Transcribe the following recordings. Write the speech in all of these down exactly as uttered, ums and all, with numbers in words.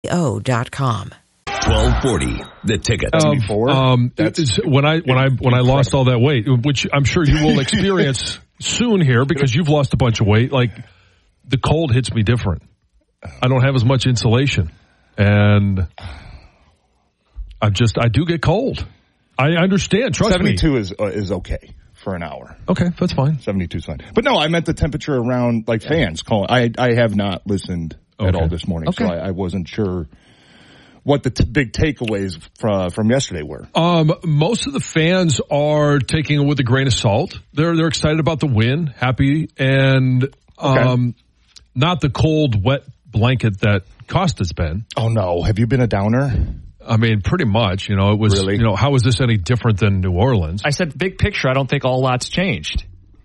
O dot com. twelve forty, the ticket. Um, um, That's when I when I when I lost all that weight, which I'm sure you will experience soon here because you've lost a bunch of weight. Like the cold hits me different. I don't have as much insulation, and I just I do get cold. I understand. Trust seventy-two me. is uh, is okay for an hour. Okay, that's fine. seventy-two is fine. But no, I meant the temperature around like fans calling. I I have not listened okay. at all this morning, okay. so I, I wasn't sure what the t- big takeaways from from yesterday were. Um, most of the fans are taking it with a grain of salt. They're they're excited about the win, happy, and um, okay. not the cold, wet blanket that Costa's been. Oh no, have you been a downer? I mean, pretty much. You know, it was. Really? You know, how is this any different than New Orleans? I said, big picture. I don't think all lots changed.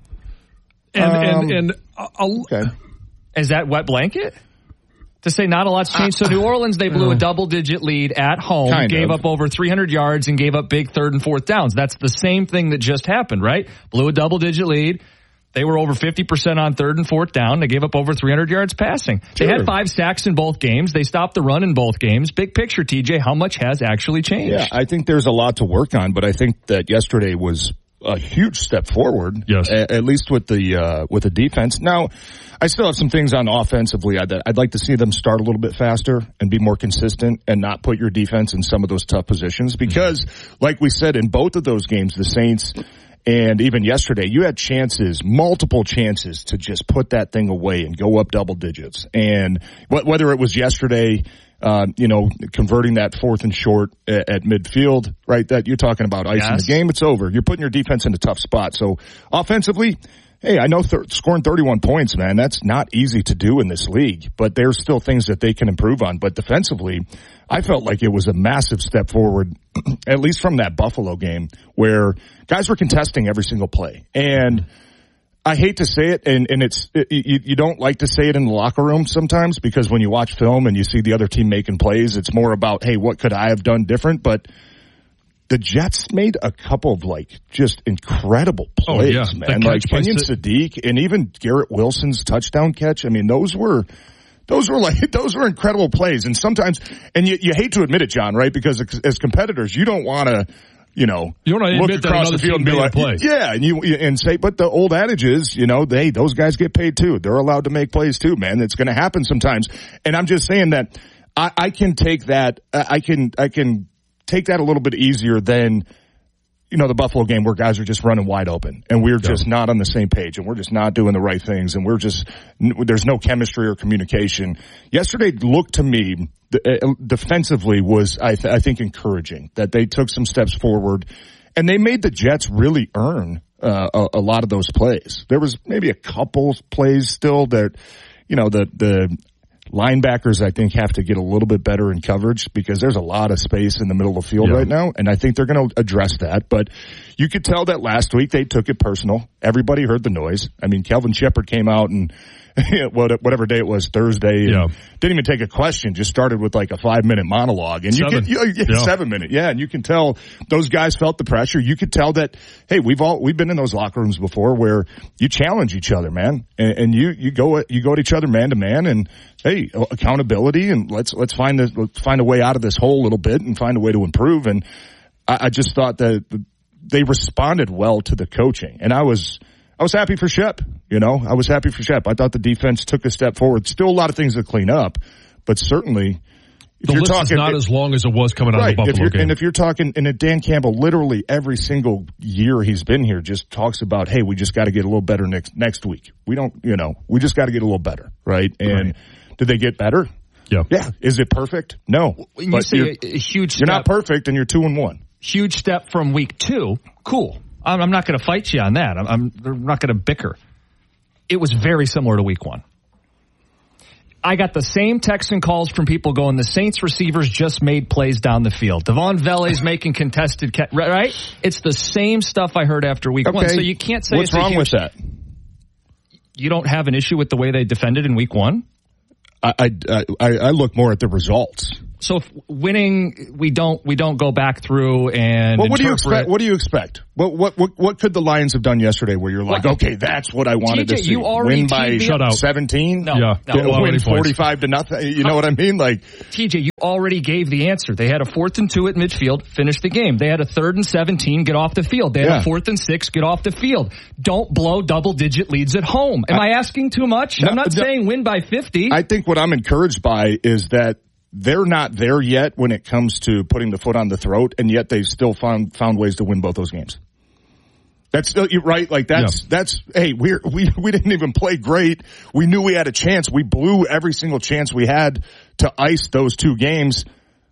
And um, and and I'll, okay. Is that wet blanket? To say not a lot's changed. So New Orleans, they blew a double-digit lead at home, kind gave of. up over three hundred yards, and gave up big third and fourth downs. That's the same thing that just happened, right? Blew a double-digit lead. They were over fifty percent on third and fourth down. They gave up over three hundred yards passing. Sure. They had five sacks in both games. They stopped the run in both games. Big picture, T J, how much has actually changed? Yeah, I think there's a lot to work on, but I think that yesterday was a huge step forward. Yes, at, at least with the uh, with the defense. Now, I still have some things on offensively. I'd, I'd like to see them start a little bit faster and be more consistent and not put your defense in some of those tough positions because, mm-hmm. like we said, in both of those games, the Saints and even yesterday, you had chances, multiple chances to just put that thing away and go up double digits. And whether it was yesterday, uh, you know, converting that fourth and short at, at midfield, right, that you're talking about icing yes. the game, it's over. You're putting your defense in a tough spot. So offensively, hey, I know th- scoring thirty-one points, man, that's not easy to do in this league, but there's still things that they can improve on. But defensively, I felt like it was a massive step forward, at least from that Buffalo game, where guys were contesting every single play. And I hate to say it, and, and it's it, you, you don't like to say it in the locker room sometimes because when you watch film and you see the other team making plays, it's more about, hey, what could I have done different? But the Jets made a couple of, like, just incredible plays, oh, yeah. man. Like Kenyon Sadiq and even Garrett Wilson's touchdown catch. I mean, those were those were like those were incredible plays. And sometimes, and you, you hate to admit it, John, right? Because as competitors, you don't want to, you know, you don't look admit across that the field and be like, play. yeah, and you and say, but the old adage is, you know, they those guys get paid too. They're allowed to make plays too, man. It's going to happen sometimes. And I'm just saying that I, I can take that. I can I can. take that a little bit easier than, you know, the Buffalo game where guys are just running wide open and we're just not on the same page and we're just not doing the right things and we're just, there's no chemistry or communication. Yesterday looked to me, defensively was, I, th- I think, encouraging that they took some steps forward and they made the Jets really earn uh, a, a lot of those plays. There was maybe a couple plays still that, you know, the, the, linebackers, I think, have to get a little bit better in coverage because there's a lot of space in the middle of the field yeah. right now, and I think they're going to address that. But you could tell that last week they took it personal. Everybody heard the noise. I mean, Kelvin Shepard came out and whatever day it was, Thursday, yeah. and didn't even take a question, just started with like a five-minute monologue. And seven. you could, you, yeah, yeah. seven minute, yeah, and you can tell those guys felt the pressure. You could tell that, hey, we've all, we've been in those locker rooms before where you challenge each other, man, and, and you, you go, you go at each other man to man, and hey, accountability, and let's, let's find this, let's find a way out of this hole a little bit and find a way to improve. And I, I just thought that they responded well to the coaching, and I was, I was happy for Shep. You know, I was happy for Shep. I thought the defense took a step forward. Still a lot of things to clean up, but certainly, if the you're list talking, is not it, as long as it was coming right, out of the Buffalo if game. And if you're talking, and Dan Campbell, literally every single year he's been here, just talks about, hey, we just got to get a little better next next week. We don't, you know, we just got to get a little better, right? And right. did they get better? Yeah. Yeah. Is it perfect? No. When you but say you're, a, a huge, you're step, not perfect, and you're two and one. Huge step from week two. Cool. I'm, I'm not going to fight you on that. I'm, I'm, I'm not going to bicker. It was very similar to week one. I got the same texts and calls from people going, the Saints receivers just made plays down the field. Devon Vele's making contested, ca- right? It's the same stuff I heard after week okay. one. So you can't say what's it's wrong huge, with that. You don't have an issue with the way they defended in week one? I, I, I, I look more at the results. So if winning, we don't we don't go back through and well, what do you interpret- expect? What do you expect? What what what what could the Lions have done yesterday where you're like, Well, okay, that's what I wanted T J, to see. you already Win by teed me up. seventeen? No, Yeah. no. Don't allow Win any points. forty-five to nothing. You know what I mean? Like, T J, you already gave the answer. They had a fourth and two at midfield, finish the game. They had a third and seventeen, get off the field. They had Yeah. a fourth and six, get off the field. Don't blow double-digit leads at home. Am I, I asking too much? No, I'm not no. saying win by fifty. I think what I'm encouraged by is that they're not there yet when it comes to putting the foot on the throat, and yet they've still found found ways to win both those games. That's still right. Like that's yeah. that's hey, we we we didn't even play great. We knew we had a chance. We blew every single chance we had to ice those two games.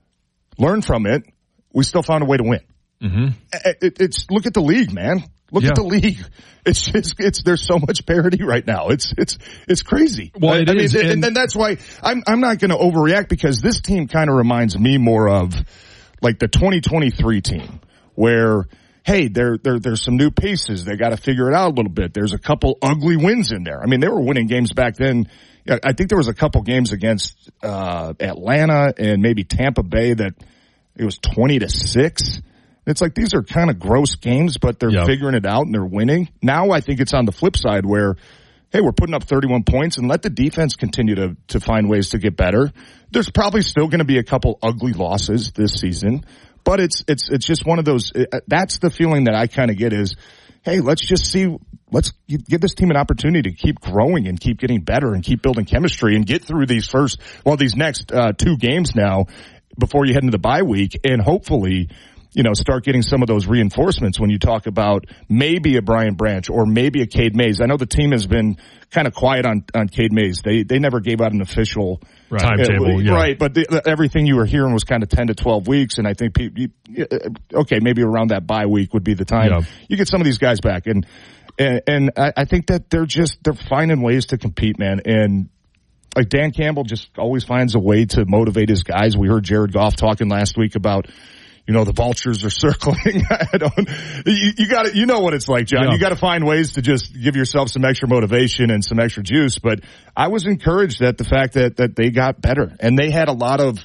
Learn from it. We still found a way to win. Mm-hmm. It, it's look at the league, man. Look yeah. at the league. It's just, it's, there's so much parity right now. It's, it's, it's crazy. Well, it I, is, I mean, and, and, and that's why I'm, I'm not going to overreact because this team kind of reminds me more of like the twenty twenty-three team where, hey, there, there, there's some new pieces. They got to figure it out a little bit. There's a couple ugly wins in there. I mean, they were winning games back then. I think there was a couple games against, uh, Atlanta and maybe Tampa Bay that it was twenty to six. It's like these are kind of gross games, but they're yep. figuring it out and they're winning. Now I think it's on the flip side where, hey, we're putting up thirty-one points and let the defense continue to, to find ways to get better. There's probably still going to be a couple ugly losses this season, but it's, it's, it's just one of those, it, that's the feeling that I kind of get is, hey, let's just see, let's give this team an opportunity to keep growing and keep getting better and keep building chemistry and get through these first, well, these next, uh, two games now before you head into the bye week and hopefully, you know, start getting some of those reinforcements when you talk about maybe a Brian Branch or maybe a Cade Mays. I know the team has been kind of quiet on, on Cade Mays. They, they never gave out an official right. timetable. Uh, yeah. Right. But the, everything you were hearing was kind of ten to twelve weeks. And I think, people, okay, maybe around that bye week would be the time yeah. you get some of these guys back. And, and, and I, I think that they're just, they're finding ways to compete, man. And, like Dan Campbell just always finds a way to motivate his guys. We heard Jared Goff talking last week about, you know, the vultures are circling. I don't, you, you got to, you know what it's like, John. Yeah. You got to find ways to just give yourself some extra motivation and some extra juice. But I was encouraged at the fact that, that they got better and they had a lot of,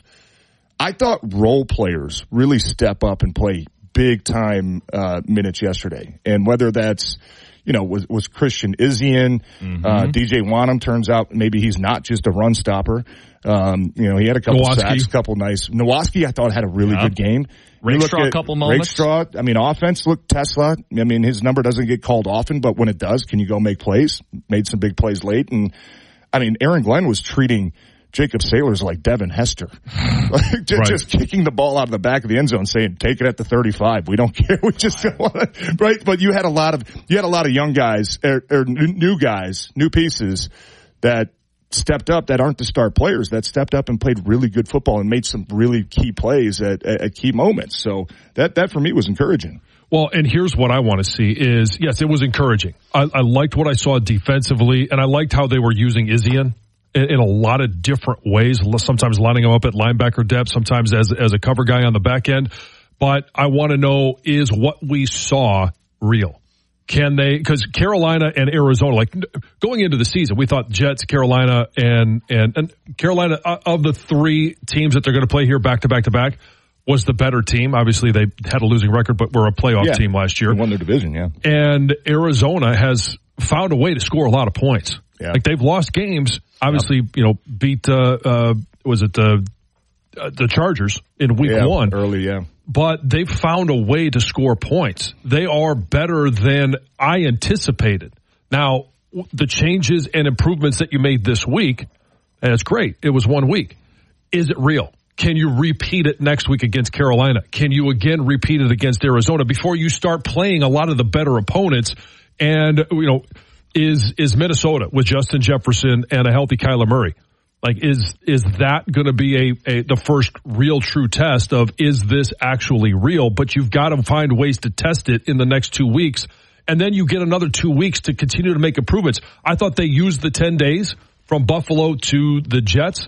I thought role players really step up and play big time, uh, minutes yesterday. And whether that's, you know, was, was Christian Izien, mm-hmm. uh, D J Wanham turns out maybe he's not just a run stopper. Um, you know, he had a couple Nowatzki. sacks, a couple nice. Nowatzki, I thought had a really yeah. good game. Rakestraw, a couple moments. Rakestraw, I mean, offense, look, Tesla. I mean, his number doesn't get called often, but when it does, can you go make plays? Made some big plays late. And I mean, Aaron Glenn was treating Jacob Sailors like Devin Hester. like, just, right. just kicking the ball out of the back of the end zone saying, take it at the thirty-five. We don't care. We just don't want to, right? But you had a lot of, you had a lot of young guys, or, or new guys, new pieces that stepped up that aren't the star players that stepped up and played really good football and made some really key plays at, at, at key moments. So that, that for me was encouraging. Well, and here's what I want to see is, yes, it was encouraging. I, I liked what I saw defensively, and I liked how they were using Izien in, in a lot of different ways, sometimes lining him up at linebacker depth, sometimes as, as a cover guy on the back end. But I want to know, is what we saw real? Can they, because Carolina and Arizona, like going into the season, we thought Jets, Carolina, and, and, and Carolina, uh, of the three teams that they're going to play here back to back to back, was the better team. Obviously, they had a losing record, but were a playoff yeah, team last year. They won their division, yeah. And Arizona has found a way to score a lot of points. Yeah. Like they've lost games, obviously, yep. you know, beat, uh, uh, was it the, uh, the Chargers in week yeah, one. Early, yeah. But they've found a way to score points. They are better than I anticipated. Now, the changes and improvements that you made this week, and it's great. It was one week. Is it real? Can you repeat it next week against Carolina? Can you again repeat it against Arizona before you start playing a lot of the better opponents? And, you know, is is Minnesota with Justin Jefferson and a healthy Kyler Murray? Like, is is that going to be a, a the first real true test of, is this actually real? But you've got to find ways to test it in the next two weeks. And then you get another two weeks to continue to make improvements. I thought they used the ten days from Buffalo to the Jets.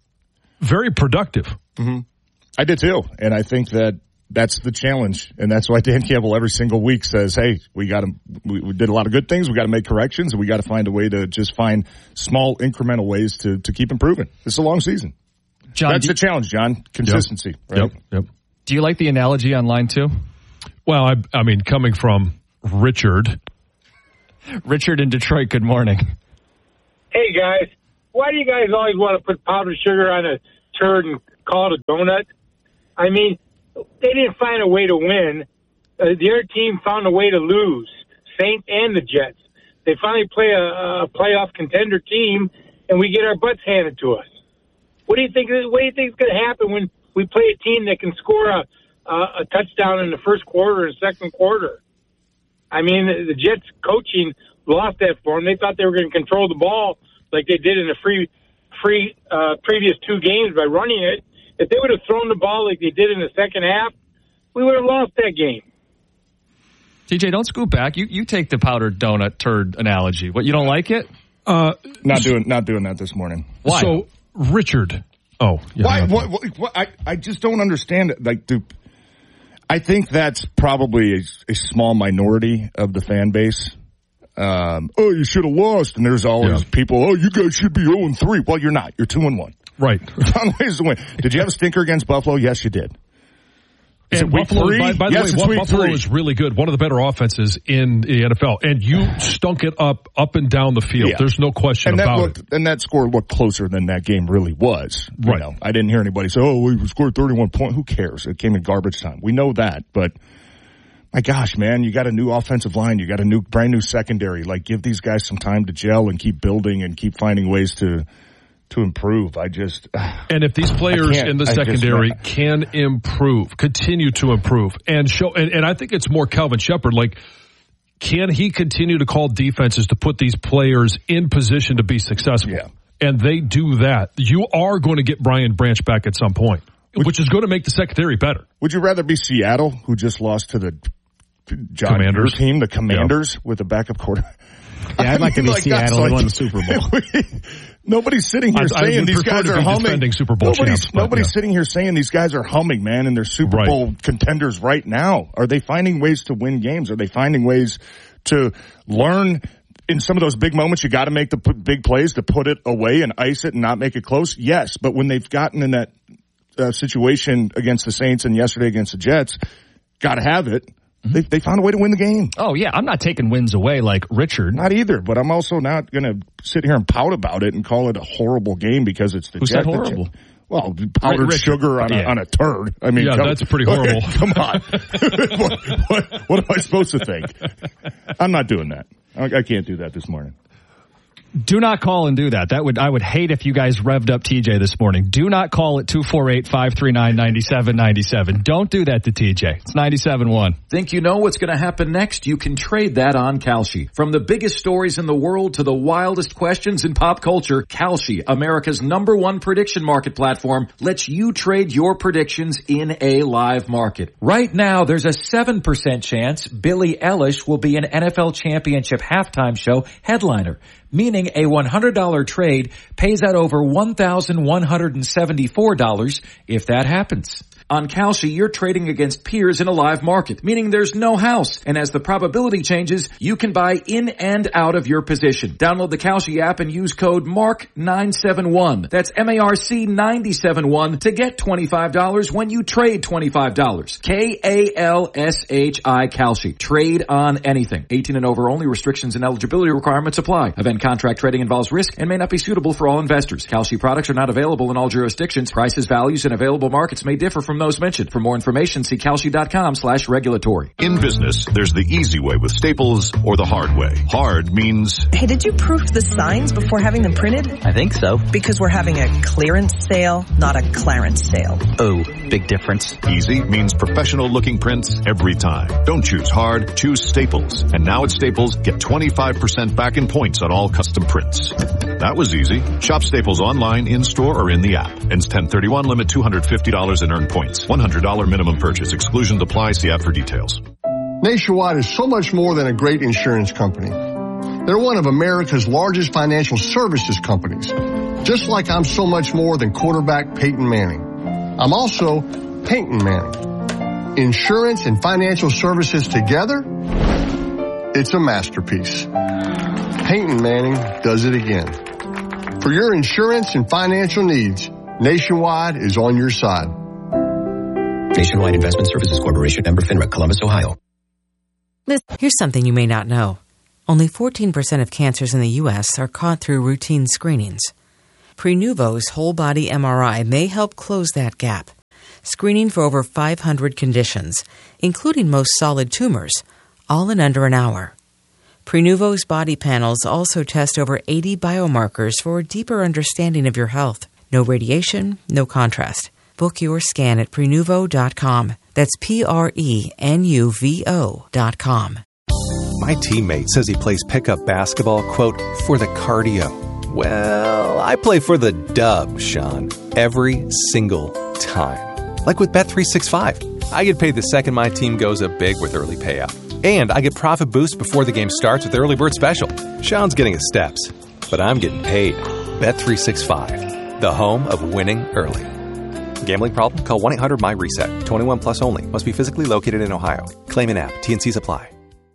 Very productive. Mm-hmm. I did too. And I think that that's the challenge. And that's why Dan Campbell every single week says, hey, we got to, we, we did a lot of good things. We got to make corrections and we got to find a way to just find small incremental ways to, to keep improving. It's a long season. John, That's do, the challenge, John. Consistency. Yep. Right? Yep. Yep. Do you like the analogy on line two? Well, I, I mean, coming from Richard. Richard in Detroit, good morning. Hey, guys. Why do you guys always want to put powdered sugar on a turd and call it a donut? I mean, they didn't find a way to win. Uh, the other team found a way to lose, Saints and the Jets. They finally play a, a playoff contender team, and we get our butts handed to us. What do you think? What do you think is going to happen when we play a team that can score a, a, a touchdown in the first quarter and second quarter? I mean, the, the Jets coaching lost that for them. They thought they were going to control the ball like they did in the free, free uh, previous two games by running it. If they would have thrown the ball like they did in the second half, we would have lost that game. T J, don't scoot back. You you take the powdered donut turd analogy. What, you don't like it? Uh, Not doing not doing that this morning. Why? So, Richard. Oh, yeah. Why? What, what, what, I, I just don't understand it. Like, do, I think that's probably a, a small minority of the fan base. Um, oh, you should have lost. And there's always Yeah. people, oh, you guys should be oh and three. Well, you're not. You're two and one. Right. Found ways to win. Did you have a stinker against Buffalo? Yes, you did. Is And it week Buffalo, three? by, by the Yes, way, it's what, week Buffalo three. is really good. One of the better offenses in the N F L. And you stunk it up, up and down the field. Yeah. There's no question and that about looked, it. And that score looked closer than that game really was. You Right. know, I didn't hear anybody say, oh, we scored thirty-one points. Who cares? It came in garbage time. We know that. But, my gosh, man, you got a new offensive line. You got a new, brand new secondary. Like, give these guys some time to gel and keep building and keep finding ways to to improve. I just... And if these players can't- in the I just secondary don't- can improve, continue to improve, and show, and, and I think it's more Calvin Shepard, like, can he continue to call defenses to put these players in position to be successful? Yeah. And they do that. You are going to get Brian Branch back at some point, which, which is going to make the secondary better. Would you rather be Seattle, who just lost to the John Commanders. Your team, the Commanders, yeah. with a backup quarterback? Yeah, I'd like to be like, Seattle like, and won the Super Bowl. Nobody's sitting here I, saying I these guys are humming. Defending Super Bowl nobody's champs, but, nobody's yeah. sitting here saying these guys are humming, man, and they're Super Right. Bowl contenders right now. Are they finding ways to win games? Are they finding ways to learn in some of those big moments? You got to make the p- big plays to put it away and ice it and not make it close. Yes, but when they've gotten in that uh, situation against the Saints and yesterday against the Jets, got to have it. They, they found a way to win the game. Oh, yeah. I'm not taking wins away like Richard. Not either, but I'm also not going to sit here and pout about it and call it a horrible game because it's the Who said Jets. horrible? Well, powdered Richard. sugar on a, Yeah. on a turd. I mean, Yeah, come, that's pretty horrible. Come on. what, what, what am I supposed to think? I'm not doing that. I, I can't do that this morning. Do not call and do that. That would I would hate if you guys revved up T J this morning. Do not call at two four eight, five three nine, nine seven nine seven. Don't do that to T J. It's ninety-seven one. Think you know what's going to happen next? You can trade that on Kalshi. From the biggest stories in the world to the wildest questions in pop culture, Kalshi, America's number one prediction market platform, lets you trade your predictions in a live market. Right now, there's a seven percent chance Billie Eilish will be an N F L Championship halftime show headliner, meaning a one hundred dollars trade pays out over one thousand one hundred seventy-four dollars if that happens. On Kalshi, you're trading against peers in a live market, meaning there's no house. And as the probability changes, you can buy in and out of your position. Download the Kalshi app and use code M A R C nine seven one. That's M A R C nine seven one to get twenty-five dollars when you trade twenty-five dollars. K A L S H I Kalshi. Trade on anything. eighteen and over only. Restrictions and eligibility requirements apply. Event contract trading involves risk and may not be suitable for all investors. Kalshi products are not available in all jurisdictions. Prices, values, and available markets may differ from those mentioned. For more information, see Kalshi.com slash regulatory. In business, there's the easy way with Staples or the hard way. Hard means... Hey, did you proof the signs before having them printed? I think so. Because we're having a clearance sale, not a clarence sale. Oh, big difference. Easy means professional-looking prints every time. Don't choose hard, choose Staples. And now at Staples, get twenty-five percent back in points on all custom prints. That was easy. Shop Staples online, in-store, or in the app. Ends ten thirty-one, limit two hundred fifty dollars and earn points. one hundred dollars minimum purchase. Exclusions apply. See app for details. Nationwide is so much more than a great insurance company. They're one of America's largest financial services companies. Just like I'm so much more than quarterback Peyton Manning. I'm also Peyton Manning. Insurance and financial services together, it's a masterpiece. Peyton Manning does it again. For your insurance and financial needs, Nationwide is on your side. Nationwide Investment Services Corporation, member FINRA, Columbus, Ohio. Here's something you may not know. Only fourteen percent of cancers in the U S are caught through routine screenings. Prenuvo's whole-body M R I may help close that gap, screening for over five hundred conditions, including most solid tumors, all in under an hour. Prenuvo's body panels also test over eighty biomarkers for a deeper understanding of your health. No radiation, no contrast. Book your scan at Prenuvo dot com. That's P R E N U V O dot com. My teammate says he plays pickup basketball, quote, for the cardio. Well, I play for the dub, Sean, every single time. Like with Bet three sixty-five. I get paid the second my team goes up big with early payout. And I get profit boost before the game starts with the early bird special. Sean's getting his steps, but I'm getting paid. Bet three sixty-five, the home of winning early. Gambling problem? Call one eight hundred M Y reset. twenty-one plus only. Must be physically located in Ohio. Claim in app. T N Cs apply.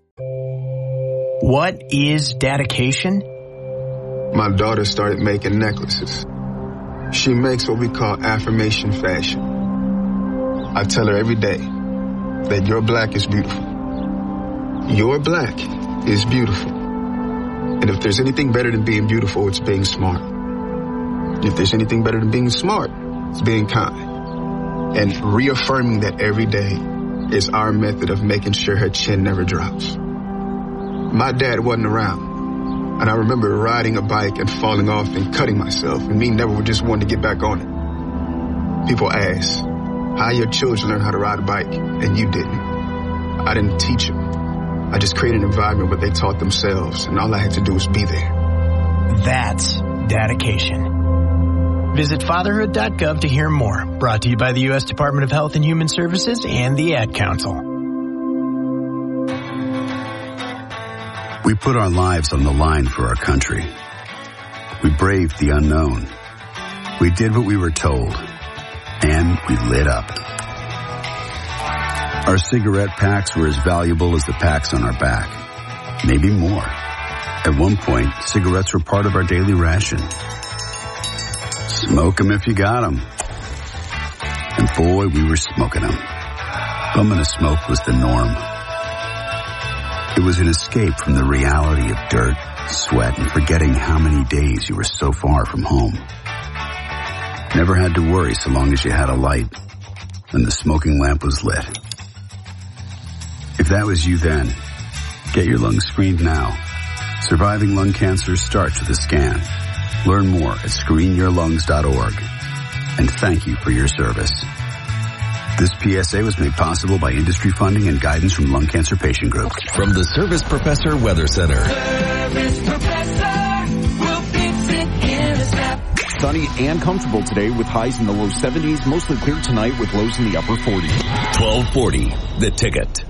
What is dedication? My daughter started making necklaces. She makes what we call affirmation fashion. I tell her every day that your black is beautiful. Your black is beautiful. And if there's anything better than being beautiful, it's being smart. If there's anything better than being smart, it's being kind. And reaffirming that every day is our method of making sure her chin never drops. My dad wasn't around, and I remember riding a bike and falling off and cutting myself, and me never just wanting to get back on it. People ask, how your children learn how to ride a bike, and you didn't. I didn't teach them. I just created an environment where they taught themselves, and all I had to do was be there. That's dedication. Visit fatherhood dot gov to hear more. Brought to you by the U S Department of Health and Human Services and the Ad Council. We put our lives on the line for our country. We braved the unknown. We did what we were told. And we lit up. Our cigarette packs were as valuable as the packs on our back. Maybe more. At one point, cigarettes were part of our daily ration. Smoke 'em if you got 'em. And boy, we were smoking 'em. Bumming a smoke was the norm. It was an escape from the reality of dirt, sweat, and forgetting how many days you were so far from home. Never had to worry so long as you had a light and the smoking lamp was lit. If that was you then, get your lungs screened now. Surviving lung cancer starts with a scan. Learn more at screen your lungs dot org. And thank you for your service. This P S A was made possible by industry funding and guidance from Lung Cancer Patient Group. From the Service Professor Weather Center. Service Professor will fix it in a snap. Sunny and comfortable today with highs in the low seventies. Mostly clear tonight with lows in the upper forties. twelve forty, The Ticket.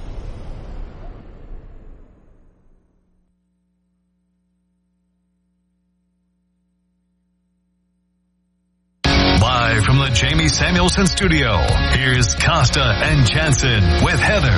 Live from the Jamie Samuelson studio, here's Costa and Jansen with Heather.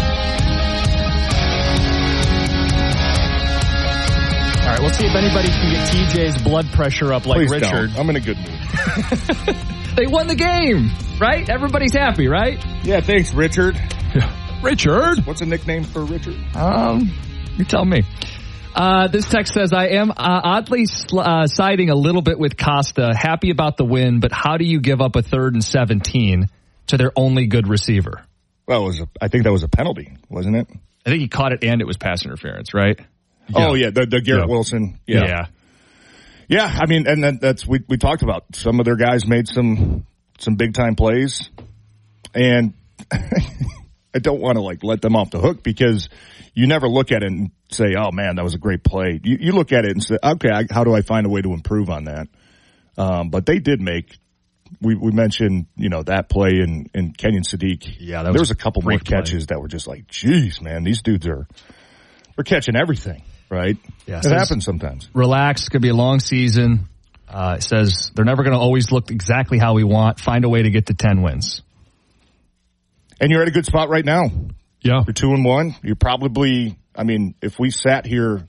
All right, we'll see if anybody can get T J's blood pressure up like Please Richard. Don't. I'm in a good mood. They won the game, right? Everybody's happy, right? Yeah, thanks, Richard. Richard? What's a nickname for Richard? Um, you tell me. Uh, this text says, I am uh, oddly sl- uh, siding a little bit with Costa, happy about the win, but how do you give up a third and seventeen to their only good receiver? Well, it was a, I think that was a penalty, wasn't it? I think he caught it and it was pass interference, right? Oh, yeah, the, the Garrett yeah. Wilson. Yeah. yeah. Yeah, I mean, and then that's, we, we talked about some of their guys made some, some big time plays, and I don't want to like let them off the hook because you never look at it and say, oh man, that was a great play. You, you look at it and say, okay, I, how do I find a way to improve on that? Um, but they did make, we, we mentioned, you know, that play in, in Kenyon Sadiq. Yeah, that was there was a couple more play. catches that were just like, geez, man, these dudes are, we're catching everything, right? Yeah, it says, happens sometimes. Relax, it's going to be a long season. Uh, it says they're never going to always look exactly how we want. Find a way to get to ten wins. And you're at a good spot right now. Yeah. You're two and one. You're probably, I mean, if we sat here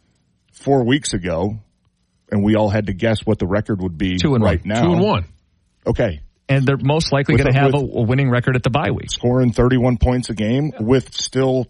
four weeks ago and we all had to guess what the record would be two and right one. now. Two and one. Okay. And they're most likely going to have a, a winning record at the bye week. Scoring thirty-one points a game yeah. with still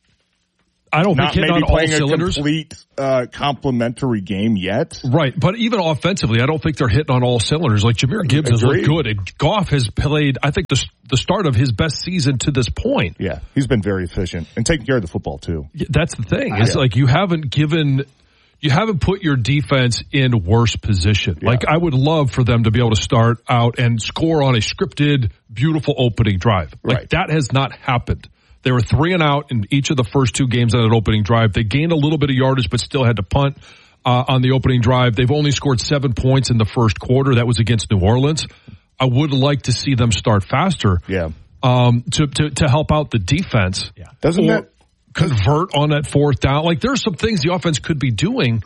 I don't not think maybe on playing all a cylinders. complete uh, complementary game yet. Right, but even offensively, I don't think they're hitting on all cylinders. Like Jahmyr Gibbs has looked good. And Goff has played, I think, the, the start of his best season to this point. Yeah, he's been very efficient and taking care of the football, too. Yeah, that's the thing. It's yeah. like you haven't given... You haven't put your defense in worse position. Yeah. Like, I would love for them to be able to start out and score on a scripted, beautiful opening drive. Like, right. that has not happened. They were three and out in each of the first two games on that opening drive. They gained a little bit of yardage, but still had to punt uh, on the opening drive. They've only scored seven points in the first quarter. That was against New Orleans. I would like to see them start faster. Yeah. Um, to, to, to help out the defense. Yeah. Doesn't or, that... convert on that fourth down. Like, there's some things the offense could be doing,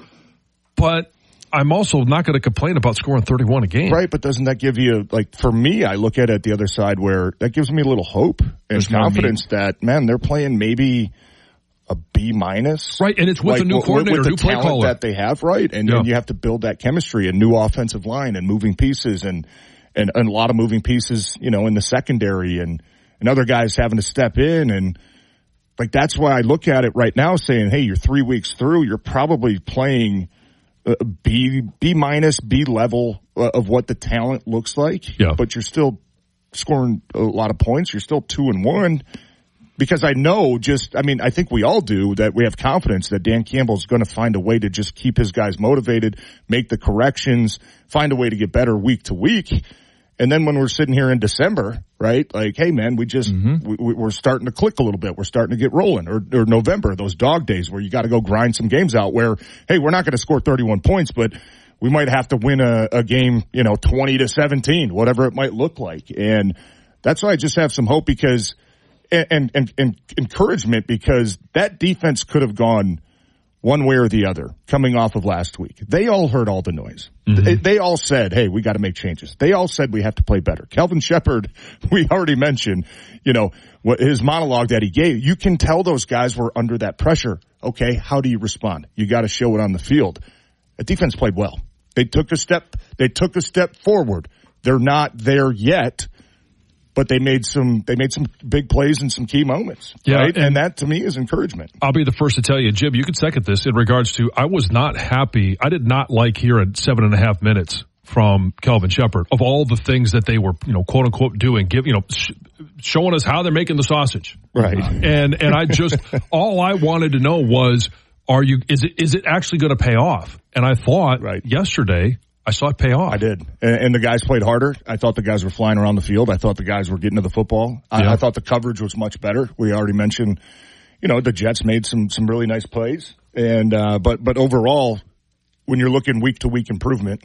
but I'm also not going to complain about scoring thirty-one a game. Right, but doesn't that give you, like, for me, I look at it the other side where that gives me a little hope and there's confidence that, man, they're playing maybe a B minus. Right, and it's with like, a new with, coordinator, with the new play talent caller. that they have, right? And, yeah. and you have to build that chemistry, a new offensive line and moving pieces and, and, and a lot of moving pieces, you know, in the secondary and, and other guys having to step in and, like, that's why I look at it right now saying, hey, you're three weeks through, you're probably playing a B, B minus, B level of what the talent looks like. Yeah. But you're still scoring a lot of points. You're still two and one. Because I know just, I mean, I think we all do that we have confidence that Dan Campbell's going to find a way to just keep his guys motivated, make the corrections, find a way to get better week to week. And then when we're sitting here in December, right, like, hey, man, we just, mm-hmm. we, we're starting to click a little bit. We're starting to get rolling. Or, or November, those dog days where you got to go grind some games out where, hey, we're not going to score thirty-one points, but we might have to win a, a game, you know, twenty to seventeen, whatever it might look like. And that's why I just have some hope because, and, and, and, and encouragement because that defense could have gone one way or the other coming off of last week. They all heard all the noise. Mm-hmm. They, they all said, hey, we got to make changes. They all said we have to play better. Kelvin Shepherd, we already mentioned, you know, what his monologue that he gave. You can tell those guys were under that pressure. Okay, how do you respond? You got to show it on the field. The defense played well. They took a step, they took a step forward. They're not there yet. But they made some, they made some big plays in some key moments. Yeah. Right? And, and that to me is encouragement. I'll be the first to tell you, Jim, you can second this in regards to, I was not happy. I did not like hearing seven and a half minutes from Kelvin Shepherd of all the things that they were, you know, quote unquote doing, give, you know, sh- showing us how they're making the sausage. Right. And, and I just, all I wanted to know was, are you, is it, is it actually going to pay off? And I thought right. yesterday, I saw it pay off. I did. And, and the guys played harder. I thought the guys were flying around the field. I thought the guys were getting to the football. I, yeah. I thought the coverage was much better. We already mentioned, you know, the Jets made some, some really nice plays. And, uh, but, but overall, when you're looking week to week improvement,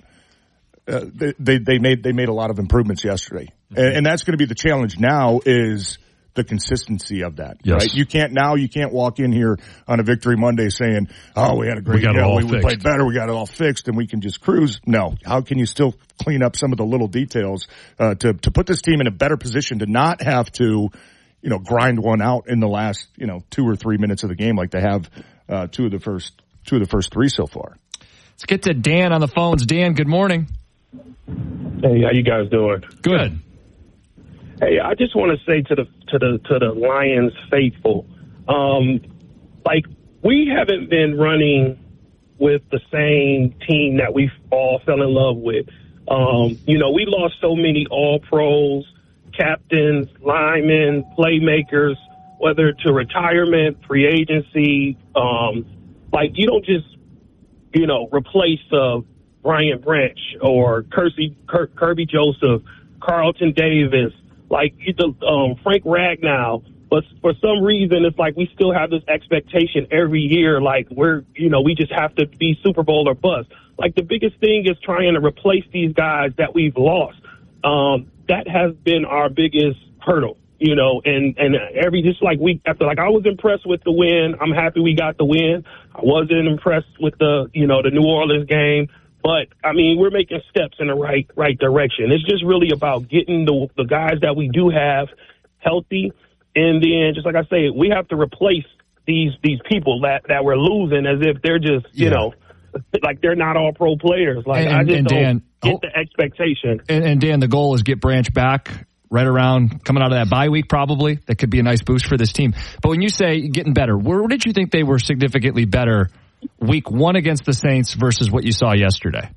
uh, they, they, they made, they made a lot of improvements yesterday. Mm-hmm. And, and that's going to be the challenge now is the consistency of that, yes. right? You can't now, you can't walk in here on a Victory Monday saying, oh, we had a great, we got you it know, all we, fixed. we played better, we got it all fixed, and we can just cruise. No. How can you still clean up some of the little details, uh, to, to put this team in a better position to not have to, you know, grind one out in the last, you know, two or three minutes of the game like they have, uh, two of the first, two of the first three so far. Let's get to Dan on the phones. Dan, good morning. Hey, how you guys doing? Good. Hey, I just want to say to the to the to the Lions faithful, um, like we haven't been running with the same team that we all fell in love with. Um, you know, we lost so many All Pros, captains, linemen, playmakers, whether to retirement, free agency. Um, like you don't just you know replace uh, Brian Branch or Kersey, Ker- Kirby Joseph, Carlton Davis. Like um, Frank Ragnow, but for some reason it's like we still have this expectation every year. Like we're, you know, we just have to be Super Bowl or bust. Like the biggest thing is trying to replace these guys that we've lost. Um, that has been our biggest hurdle, you know. And and every just like week after, like I was impressed with the win. I'm happy we got the win. I wasn't impressed with the, you know, the New Orleans game. But, I mean, we're making steps in the right right direction. It's just really about getting the the guys that we do have healthy. And then, just like I say, we have to replace these these people that, that we're losing as if they're just, you yeah. know, like they're not all pro players. Like and, I just and don't, Dan, get the expectation. And, and Dan, the goal is get Branch back right around coming out of that bye week, probably. That could be a nice boost for this team. But when you say getting better, where did you think they were significantly better week one against the Saints versus what you saw yesterday?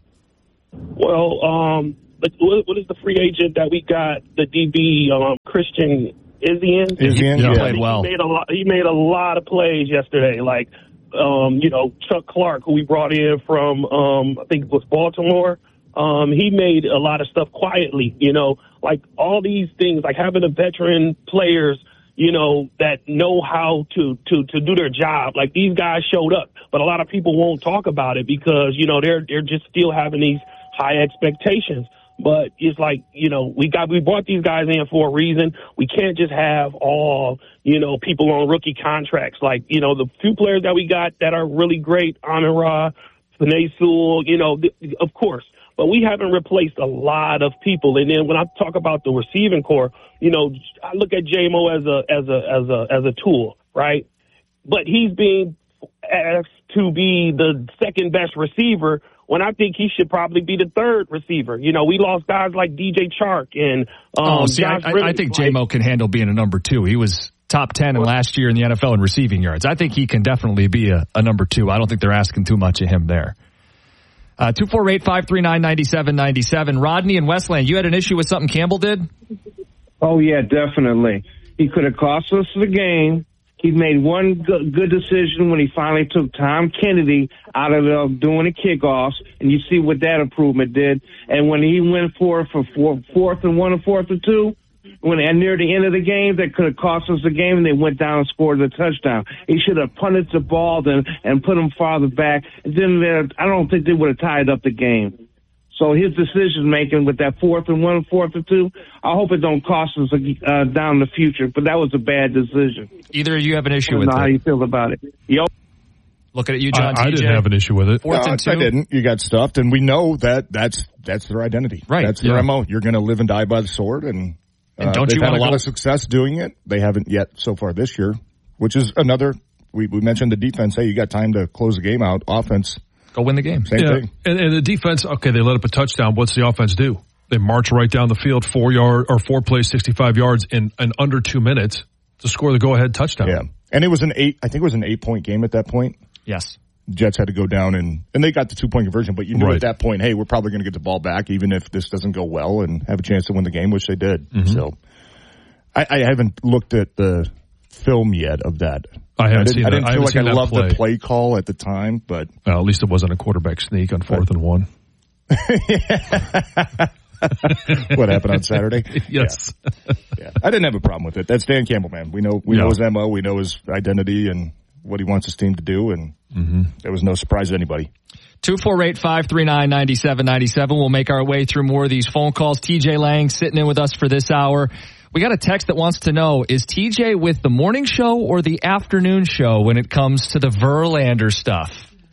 Well, um, but what is the free agent that we got? The D B, um, Christian Izien. Izien, yeah, played well. He made a lot. He made a lot of plays yesterday. Like, um, you know, Chuck Clark, who we brought in from, um, I think it was Baltimore. Um, he made a lot of stuff quietly. You know, like all these things, like having a veteran players, you know, that know how to to to do their job. Like these guys showed up, but a lot of people won't talk about it because you know they're they're just still having these high expectations. But it's like, you know, we got, we brought these guys in for a reason. We can't just have all, you know, people on rookie contracts. Like, you know, the few players that we got that are really great, Amon-Ra, Penei Sewell, you know, th- of course. But we haven't replaced a lot of people. And then when I talk about the receiving core, you know, I look at J-Mo as a, as a, as a, as a tool, right? But he's being asked to be the second best receiver when I think he should probably be the third receiver. You know, we lost guys like D J Chark and um, oh, see, I, I, I think J-Mo can handle being a number two. He was top ten in last year in the N F L in receiving yards. I think he can definitely be a, a number two. I don't think they're asking too much of him there. Uh, two four eight, five three nine, nine seven nine seven. Rodney and Westland, you had an issue with something Campbell did? Oh, yeah, definitely. He could have cost us the game. He made one good, good decision when he finally took Tom Kennedy out of the, doing the kickoffs, and you see what that improvement did. And when he went for for four, fourth and one and fourth and two, when and near the end of the game, that could have cost us the game, and they went down and scored the touchdown. He should have punted the ball then and put him farther back. And then I don't think they would have tied up the game. So his decision making with that fourth and one, fourth and two, I hope it don't cost us uh, down in the future. But that was a bad decision. Either of you have an issue with it. I don't know how you feel about it. Yo. Looking at you, John. I, I didn't have an issue with it. Fourth no, and two. I didn't. You got stuffed, and we know that that's that's their identity. Right. That's their yeah. M O. You're going to live and die by the sword, and, uh, and don't they've you had a lot go- of success doing it. They haven't yet so far this year, which is another. We, we mentioned the defense. Hey, you got time to close the game out. Offense. Go win the game. Same yeah. thing. And, and the defense, okay, they let up a touchdown. What's the offense do? They march right down the field, four yard or four plays, sixty-five yards in, in under two minutes to score the go-ahead touchdown. Yeah. And it was an eight, I think it was an eight-point game at that point. Yes. Jets had to go down and, and they got the two-point conversion, but you knew right. at that point, hey, we're probably going to get the ball back even if this doesn't go well and have a chance to win the game, which they did. Mm-hmm. So I, I haven't looked at the film yet of that. I haven't I seen I that. didn't I feel like I loved play. the play call at the time, but well, at least it wasn't a quarterback sneak on fourth and one. What happened on Saturday? Yes. Yeah. yeah. I didn't have a problem with it. That's Dan Campbell, man. We know we yeah. know his M O, we know his identity and what he wants his team to do, and mm-hmm. there was no surprise to anybody. two four eight, five three nine, nine seven nine seven. We'll make our way through more of these phone calls. T J Lang sitting in with us for this hour. We got a text that wants to know, is T J with the morning show or the afternoon show when it comes to the Verlander stuff?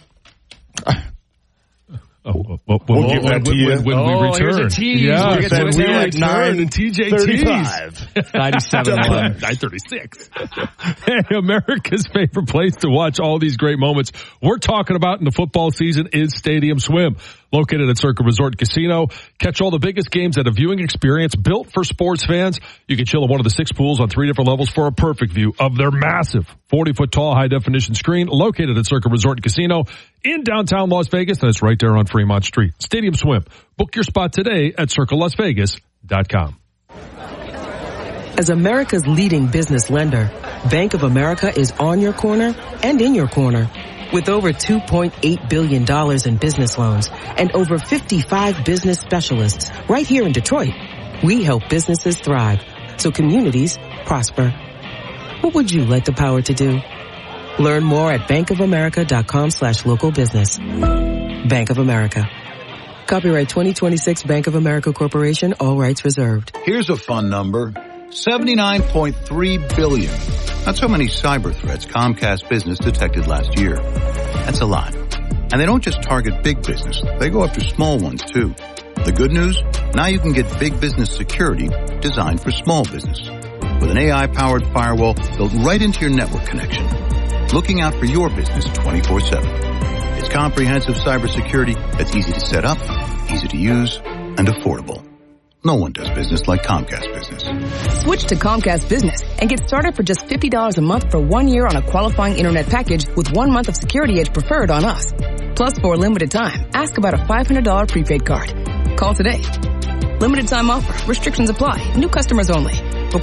Oh, well, well, we'll well, give that when, to you. When, when oh, we return. Here's a tease. Yeah, we get to we at nine and T J thirty-five. ninety-seven one. nine thirty-six. America's favorite place to watch all these great moments we're talking about in the football season is Stadium Swim. Located at Circa Resort Casino. Catch all the biggest games at a viewing experience built for sports fans. You can chill in one of the six pools on three different levels for a perfect view of their massive forty-foot tall high-definition screen located at Circa Resort Casino in downtown Las Vegas, and it's right there on Fremont Street. Stadium Swim. Book your spot today at circa las vegas dot com. As America's leading business lender, Bank of America is on your corner and in your corner. With over two point eight billion dollars in business loans and over fifty-five business specialists right here in Detroit, we help businesses thrive so communities prosper. What would you like the power to do? Learn more at bankofamerica.com slash local business. Bank of America. Copyright twenty twenty-six Bank of America Corporation, all rights reserved. Here's a fun number. seventy-nine point three billion. That's how many cyber threats Comcast Business detected last year. That's a lot. And they don't just target big business. They go after small ones, too. The good news? Now you can get big business security designed for small business. With an A I-powered firewall built right into your network connection. Looking out for your business twenty-four seven. It's comprehensive cybersecurity that's easy to set up, easy to use, and affordable. No one does business like Comcast Business. Switch to Comcast Business and get started for just fifty dollars a month for one year on a qualifying internet package with one month of Security Edge preferred on us. Plus, for a limited time, ask about a five hundred dollars prepaid card. Call today. Limited time offer. Restrictions apply. New customers only.